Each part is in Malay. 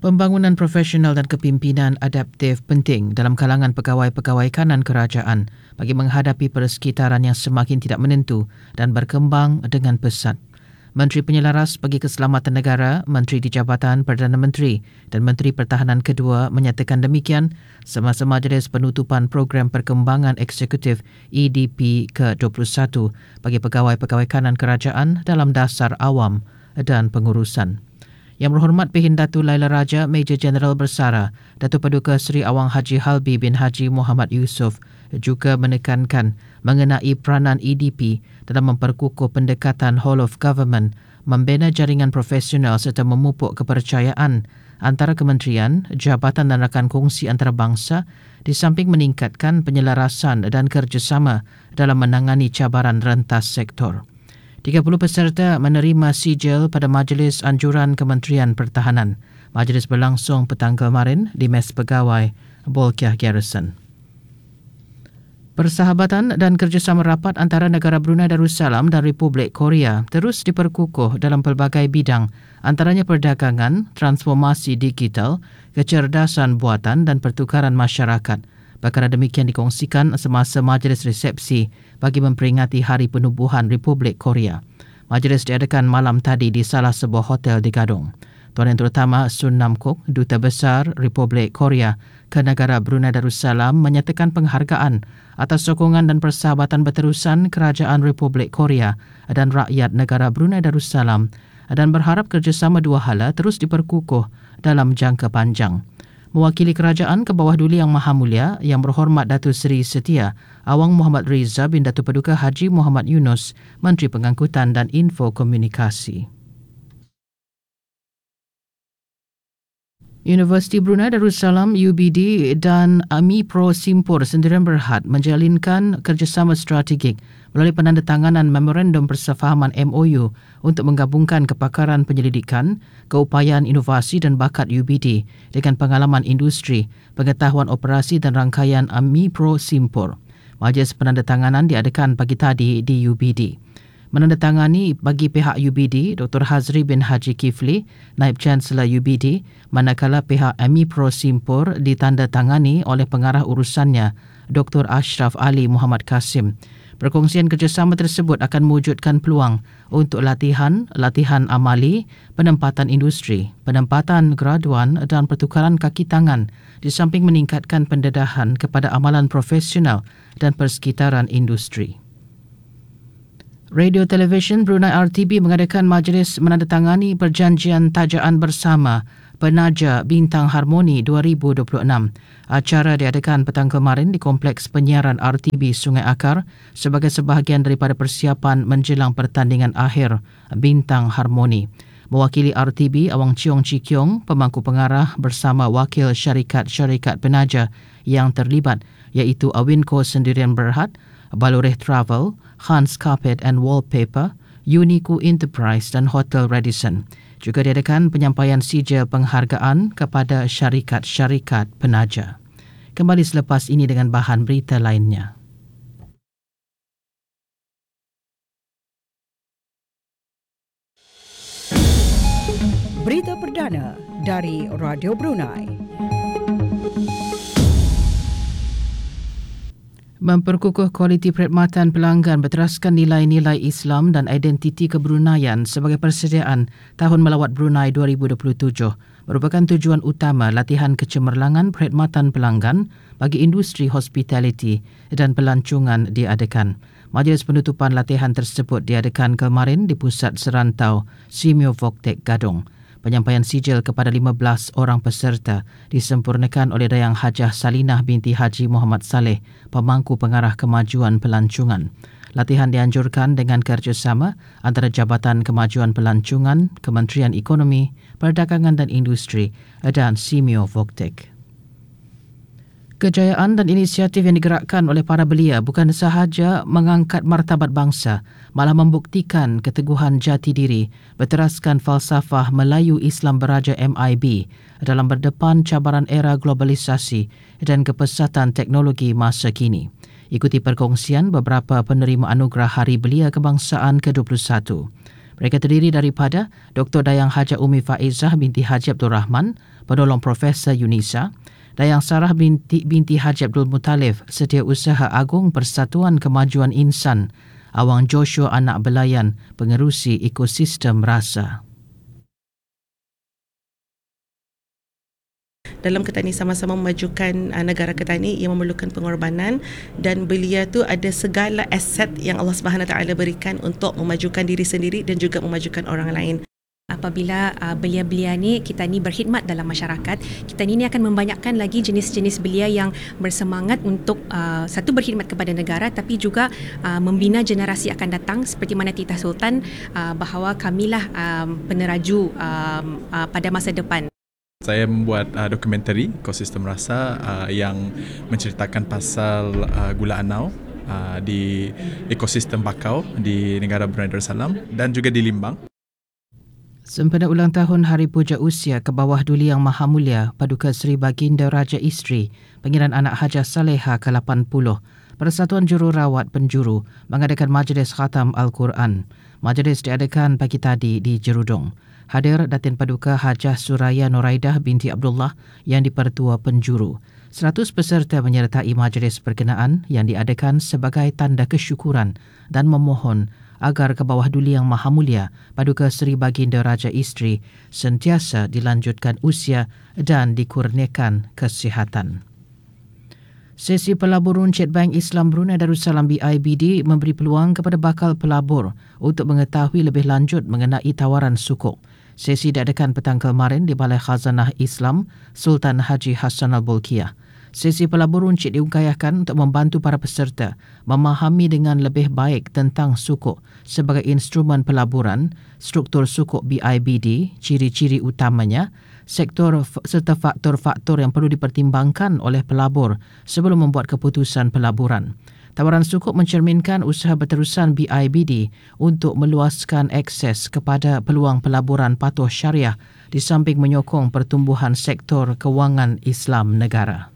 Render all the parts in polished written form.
Pembangunan profesional dan kepimpinan adaptif penting dalam kalangan pegawai-pegawai kanan kerajaan bagi menghadapi persekitaran yang semakin tidak menentu dan berkembang dengan pesat. Menteri Penyelaras bagi Keselamatan Negara, Menteri di Jabatan Perdana Menteri dan Menteri Pertahanan kedua menyatakan demikian semasa majlis penutupan Program Perkembangan Eksekutif EDP ke-21 bagi pegawai-pegawai kanan kerajaan dalam dasar awam dan pengurusan. Yang Berhormat Pehin Datu Laila Raja, Major Jeneral Bersara, Datuk Paduka Seri Awang Haji Halbi bin Haji Muhammad Yusof juga menekankan mengenai peranan EDP dalam memperkukuh pendekatan whole of government, membina jaringan profesional serta memupuk kepercayaan antara kementerian, jabatan dan rakan kongsi antarabangsa di samping meningkatkan penyelarasan dan kerjasama dalam menangani cabaran rentas sektor. 30 peserta menerima sijil pada Majlis Anjuran Kementerian Pertahanan. Majlis berlangsung petang kemarin di Mes Pegawai Bolkiah Garrison. Persahabatan dan kerjasama rapat antara negara Brunei Darussalam dan Republik Korea terus diperkukuh dalam pelbagai bidang, antaranya perdagangan, transformasi digital, kecerdasan buatan dan pertukaran masyarakat. Perkara demikian dikongsikan semasa majlis resepsi bagi memperingati Hari Penubuhan Republik Korea. Majlis diadakan malam tadi di salah sebuah hotel di Gadong. Tuan Yang Terutama Sun Nam Kok, Duta Besar Republik Korea ke negara Brunei Darussalam menyatakan penghargaan atas sokongan dan persahabatan berterusan Kerajaan Republik Korea dan rakyat negara Brunei Darussalam dan berharap kerjasama dua hala terus diperkukuh dalam jangka panjang. Mewakili kerajaan ke bawah Duli Yang Maha Mulia, Yang Berhormat Datuk Seri Setia Awang Muhammad Riza bin Datuk Paduka Haji Muhammad Yunus, Menteri Pengangkutan dan Info Komunikasi. Universiti Brunei Darussalam UBD dan AMIPRO Simpur Sendirian Berhad menjalinkan kerjasama strategik melalui penandatanganan Memorandum Persefahaman MOU untuk menggabungkan kepakaran penyelidikan, keupayaan inovasi dan bakat UBD dengan pengalaman industri, pengetahuan operasi dan rangkaian AMIPRO Simpur. Majlis penandatanganan diadakan pagi tadi di UBD. Menandatangani bagi pihak UBD, Dr. Hazri bin Haji Kifli, Naib Chancellor UBD, manakala pihak AMIPRO Simpur ditandatangani oleh pengarah urusannya, Dr. Ashraf Ali Muhammad Kasim. Perkongsian kerjasama tersebut akan mewujudkan peluang untuk latihan amali, penempatan industri, penempatan graduan dan pertukaran kaki tangan di samping meningkatkan pendedahan kepada amalan profesional dan persekitaran industri. Radio Television Brunei RTB mengadakan majlis menandatangani perjanjian tajaan bersama Penaja Bintang Harmoni 2026. Acara diadakan petang kemarin di Kompleks Penyiaran RTB Sungai Akar sebagai sebahagian daripada persiapan menjelang pertandingan akhir Bintang Harmoni. Mewakili RTB, Awang Cheong Chi Kiong, pemangku pengarah bersama wakil syarikat-syarikat penaja yang terlibat iaitu Awinco Sendirian Berhad, Baloreh Travel, Hans Carpet and Wallpaper, Unico Enterprise dan Hotel Radisson. Juga diadakan penyampaian sijil penghargaan kepada syarikat-syarikat penaja. Kembali selepas ini dengan bahan berita lainnya. Berita perdana dari Radio Brunei. Memperkukuh kualiti perkhidmatan pelanggan berteraskan nilai-nilai Islam dan identiti kebruneian sebagai persediaan Tahun Melawat Brunei 2027 merupakan tujuan utama latihan kecemerlangan perkhidmatan pelanggan bagi industri hospitality dan pelancongan diadakan. Majlis penutupan latihan tersebut diadakan kemarin di Pusat Serantau Simeo Voktek Gadong. Penyampaian sijil kepada 15 orang peserta disempurnakan oleh Dayang Hajah Salinah binti Haji Muhammad Saleh, pemangku pengarah kemajuan pelancongan. Latihan dianjurkan dengan kerjasama antara Jabatan Kemajuan Pelancongan, Kementerian Ekonomi, Perdagangan dan Industri dan Simeo Voktek. Kejayaan dan inisiatif yang digerakkan oleh para belia bukan sahaja mengangkat martabat bangsa, malah membuktikan keteguhan jati diri berteraskan falsafah Melayu Islam Beraja MIB dalam berdepan cabaran era globalisasi dan kepesatan teknologi masa kini. Ikuti perkongsian beberapa penerima anugerah Hari Belia Kebangsaan ke-21. Mereka terdiri daripada Dr. Dayang Haja Umi Faizah binti Haji Abdul Rahman, penolong Profesor Yunisa, Dayang Sarah binti Haji Abdul Muttalib, Setiausaha Agung Persatuan Kemajuan Insan, Awang Joshua Anak Belayan, Pengerusi Ekosistem Rasa. Dalam kita ni sama-sama memajukan negara kita ni yang memerlukan pengorbanan, dan belia tu ada segala aset yang Allah Subhanahu Taala berikan untuk memajukan diri sendiri dan juga memajukan orang lain. Apabila belia-belia ni kita ni berkhidmat dalam masyarakat, kita ni akan membanyakkan lagi jenis-jenis belia yang bersemangat untuk satu berkhidmat kepada negara, tapi juga membina generasi akan datang, seperti mana Titah Sultan bahawa kamilah peneraju pada masa depan. Saya membuat dokumentari Ekosistem Rasa yang menceritakan pasal gula anau di ekosistem bakau di negara Brunei Darussalam dan juga di Limbang. Sempena ulang tahun Hari Puja Usia ke bawah Duli Yang Maha Mulia Paduka Seri Baginda Raja Isteri Pangeran Anak Hajah Saleha ke-80, Persatuan Jururawat Penjuru mengadakan Majlis Khatam Al-Quran. Majlis diadakan pagi tadi di Jerudong. Hadir Datin Paduka Hajah Suraya Nuraidah binti Abdullah yang dipertua penjuru. 100 peserta menyertai majlis berkenaan yang diadakan sebagai tanda kesyukuran dan memohon agar ke bawah Duli Yang Maha Mulia Paduka Seri Baginda Raja Isteri sentiasa dilanjutkan usia dan dikurniakan kesihatan. Sesi pelabur runcit Bank Islam Brunei Darussalam BIBD memberi peluang kepada bakal pelabur untuk mengetahui lebih lanjut mengenai tawaran sukuk. Sesi diadakan petang kemarin di Balai Khazanah Islam Sultan Haji Hassan Al-Bolkiah. Sesi pelabur runcit diungkayahkan untuk membantu para peserta memahami dengan lebih baik tentang sukuk sebagai instrumen pelaburan, struktur sukuk BIBD, ciri-ciri utamanya, sektor serta faktor-faktor yang perlu dipertimbangkan oleh pelabur sebelum membuat keputusan pelaburan. Tawaran sukuk mencerminkan usaha berterusan BIBD untuk meluaskan akses kepada peluang pelaburan patuh syariah di samping menyokong pertumbuhan sektor kewangan Islam negara.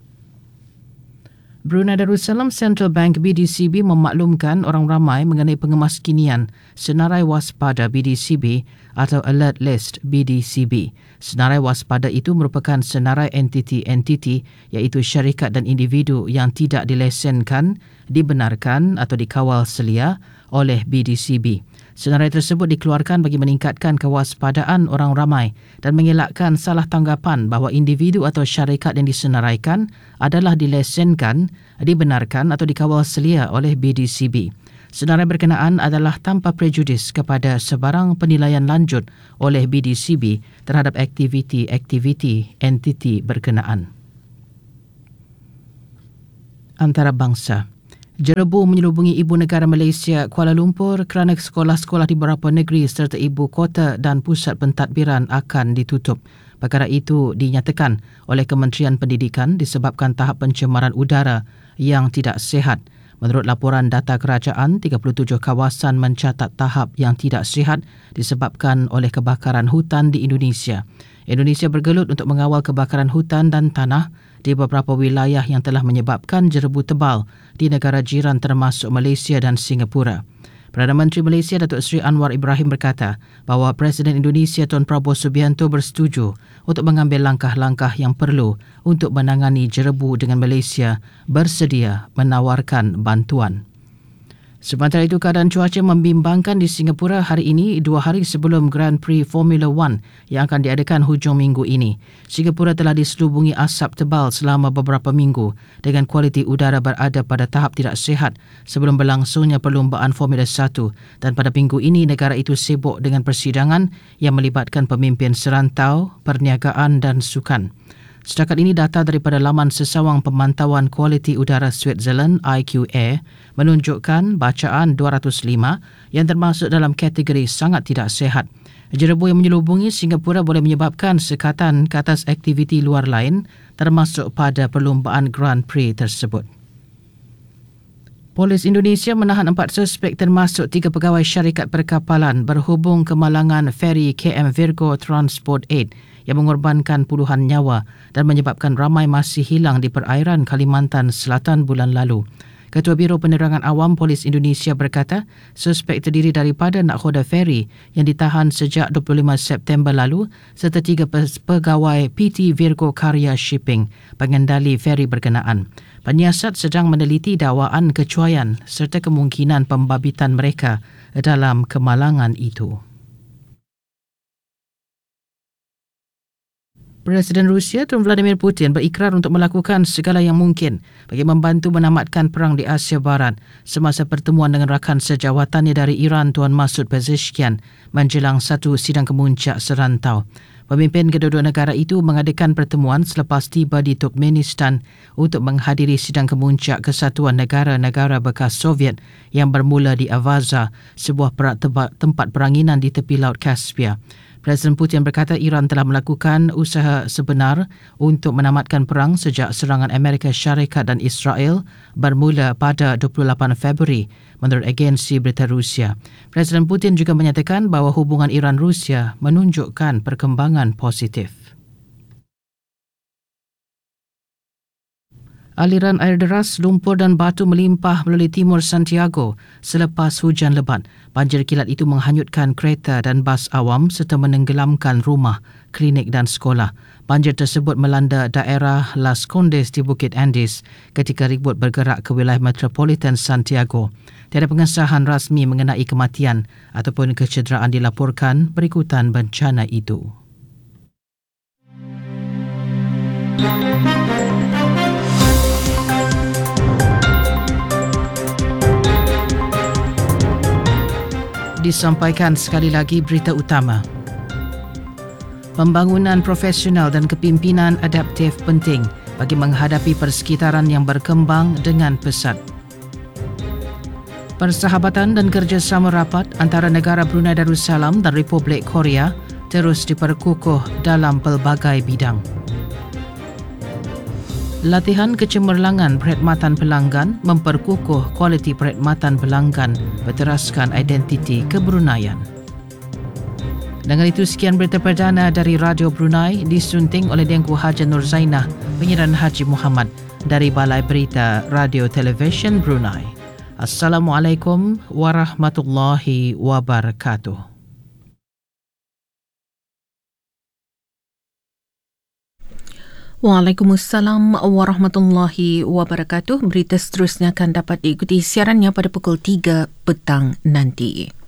Brunei Darussalam Central Bank BDCB memaklumkan orang ramai mengenai pengemaskinian senarai waspada BDCB atau Alert List BDCB. Senarai waspada itu merupakan senarai entiti-entiti iaitu syarikat dan individu yang tidak dilesenkan, dibenarkan atau dikawal selia oleh BDCB. Senarai tersebut dikeluarkan bagi meningkatkan kewaspadaan orang ramai dan mengelakkan salah tanggapan bahawa individu atau syarikat yang disenaraikan adalah dilesenkan, dibenarkan atau dikawal selia oleh BDCB. Senarai berkenaan adalah tanpa prejudis kepada sebarang penilaian lanjut oleh BDCB terhadap aktiviti-aktiviti entiti berkenaan. Antarabangsa. Jerebu menyelubungi ibu negara Malaysia Kuala Lumpur kerana sekolah-sekolah di beberapa negeri serta ibu kota dan pusat pentadbiran akan ditutup. Perkara itu dinyatakan oleh Kementerian Pendidikan disebabkan tahap pencemaran udara yang tidak sihat. Menurut laporan data kerajaan, 37 kawasan mencatat tahap yang tidak sihat disebabkan oleh kebakaran hutan di Indonesia. Indonesia bergelut untuk mengawal kebakaran hutan dan tanah di beberapa wilayah yang telah menyebabkan jerebu tebal di negara jiran termasuk Malaysia dan Singapura. Perdana Menteri Malaysia Datuk Seri Anwar Ibrahim berkata bahawa Presiden Indonesia Tun Prabowo Subianto bersetuju untuk mengambil langkah-langkah yang perlu untuk menangani jerebu dengan Malaysia bersedia menawarkan bantuan. Sementara itu, keadaan cuaca membimbangkan di Singapura hari ini, 2 hari sebelum Grand Prix Formula 1 yang akan diadakan hujung minggu ini. Singapura telah diselubungi asap tebal selama beberapa minggu dengan kualiti udara berada pada tahap tidak sihat sebelum berlangsungnya perlumbaan Formula 1 dan pada minggu ini negara itu sibuk dengan persidangan yang melibatkan pemimpin serantau, perniagaan dan sukan. Setakat ini data daripada laman sesawang pemantauan kualiti udara Switzerland IQAir menunjukkan bacaan 205 yang termasuk dalam kategori sangat tidak sihat. Jerebu yang menyelubungi Singapura boleh menyebabkan sekatan ke atas aktiviti luar lain termasuk pada perlumbaan Grand Prix tersebut. Polis Indonesia menahan 4 suspek termasuk 3 pegawai syarikat perkapalan berhubung kemalangan feri KM Virgo Transport 8 yang mengorbankan puluhan nyawa dan menyebabkan ramai masih hilang di perairan Kalimantan Selatan bulan lalu. Ketua Biro Penerangan Awam Polis Indonesia berkata, suspek terdiri daripada nakhoda feri yang ditahan sejak 25 September lalu serta 3 pegawai PT Virgo Karya Shipping, pengendali feri berkenaan. Penyiasat sedang meneliti dakwaan kecuaian serta kemungkinan pembabitan mereka dalam kemalangan itu. Presiden Rusia Tuan Vladimir Putin berikrar untuk melakukan segala yang mungkin bagi membantu menamatkan perang di Asia Barat semasa pertemuan dengan rakan sejawatannya dari Iran Tuan Masoud Pezeshkian menjelang satu sidang kemuncak serantau. Pemimpin kedua-dua negara itu mengadakan pertemuan selepas tiba di Turkmenistan untuk menghadiri sidang kemuncak Kesatuan Negara-Negara bekas Soviet yang bermula di Avaza, sebuah tempat peranginan di tepi Laut Kaspia. Presiden Putin berkata Iran telah melakukan usaha sebenar untuk menamatkan perang sejak serangan Amerika Syarikat dan Israel bermula pada 28 Februari menurut agensi berita Rusia. Presiden Putin juga menyatakan bahawa hubungan Iran-Rusia menunjukkan perkembangan positif. Aliran air deras, lumpur dan batu melimpah melalui timur Santiago selepas hujan lebat. Banjir kilat itu menghanyutkan kereta dan bas awam serta menenggelamkan rumah, klinik dan sekolah. Banjir tersebut melanda daerah Las Condes di Bukit Andes ketika ribut bergerak ke wilayah metropolitan Santiago. Tiada pengesahan rasmi mengenai kematian ataupun kecederaan dilaporkan berikutan bencana itu. Disampaikan sekali lagi berita utama. Pembangunan profesional dan kepimpinan adaptif penting bagi menghadapi persekitaran yang berkembang dengan pesat. Persahabatan dan kerjasama rapat antara negara Brunei Darussalam dan Republik Korea terus diperkukuh dalam pelbagai bidang. Latihan kecemerlangan perkhidmatan pelanggan memperkukuh kualiti perkhidmatan pelanggan berteraskan identiti kebruneian. Dengan itu, sekian berita perdana dari Radio Brunei disunting oleh Diengku Haji Nur Zainah, penyiaran Haji Muhammad dari Balai Berita Radio Television Brunei. Assalamualaikum warahmatullahi wabarakatuh. Waalaikumsalam warahmatullahi wabarakatuh. Berita seterusnya akan dapat diikuti siarannya pada pukul 3 petang nanti.